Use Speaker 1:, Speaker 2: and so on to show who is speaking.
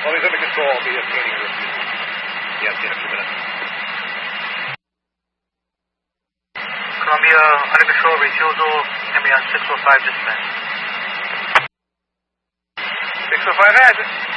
Speaker 1: Well, he's under control. I'll be scanning your refusal. Yeah, see you in a few minutes.
Speaker 2: Columbia, under control, refusal, and be on 605 dispatch.
Speaker 1: 605 has it.